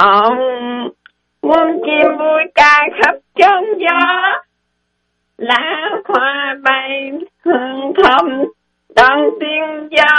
hòn, muôn chim vui ca khắp chân gió, lá hoa bay hương thơm đón tiếng gió